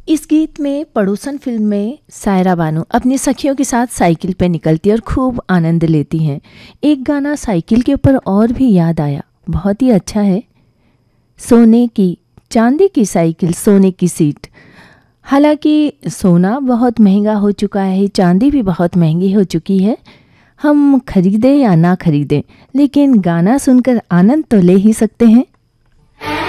इस गीत में पड़ोसन फिल्म में सायरा बानो अपनी सखियों के साथ साइकिल पर निकलती और खूब आनंद लेती हैं। एक गाना साइकिल के ऊपर और भी याद आया, बहुत ही अच्छा है। सोने की चांदी की साइकिल सोने की सीट। हालांकि सोना बहुत महंगा हो चुका है, चांदी भी बहुत महंगी हो चुकी है। हम खरीदें या ना खरीदें, लेकिन गाना सुनकर आनंद तो ले ही सकते हैं।